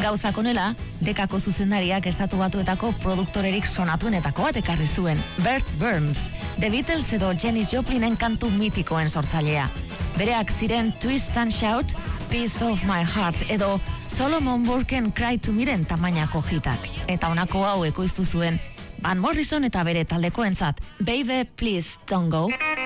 Gauzak honela, dekako zuzendariak Estatu Batuetako produktorerik sonatuenetako bat ekarri zuen, Bert Burns, The Beatles edo Janis Joplinen kantu mitikoen sortzailea. Bereak ziren Twist and Shout, Piece of My Heart edo Solomon Burken Cry to Miren tamainako hitak. Eta honako hau ekoiztu zuen Van Morrison eta bere taldekoentzat, Baby Please Don't Go.